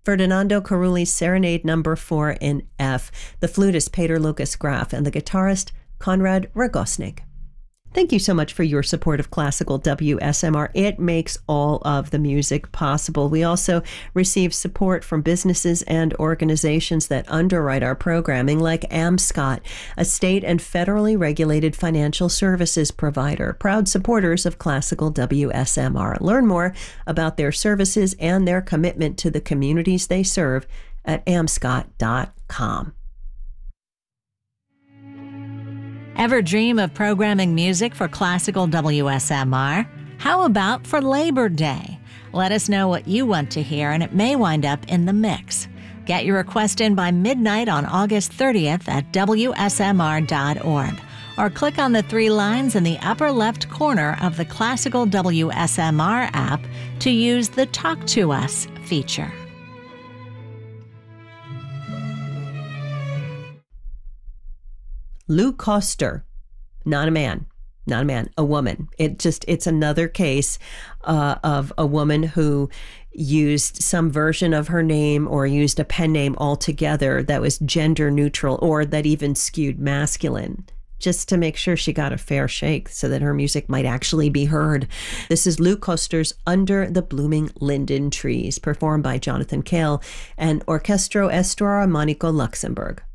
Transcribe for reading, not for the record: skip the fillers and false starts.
Ferdinando Carulli's Serenade No. 4 in F. The flutist Peter Lucas Graf and the guitarist Konrad Rogosnik. Thank you so much for your support of Classical WSMR. It makes all of the music possible. We also receive support from businesses and organizations that underwrite our programming, like AmScot, a state and federally regulated financial services provider, proud supporters of Classical WSMR. Learn more about their services and their commitment to the communities they serve at amscot.com. Ever dream of programming music for Classical WSMR? How about for Labor Day? Let us know what you want to hear, and it may wind up in the mix. Get your request in by midnight on August 30th at WSMR.org, or click on the 3 lines in the upper left corner of the Classical WSMR app to use the Talk to Us feature. Lou Koster, not a man, a woman. It's another case of a woman who used some version of her name or used a pen name altogether that was gender neutral or that even skewed masculine, just to make sure she got a fair shake so that her music might actually be heard. This is Lou Koster's Under the Blooming Linden Trees, performed by Jonathan Cale and Orchestro Estora Monaco Luxembourg.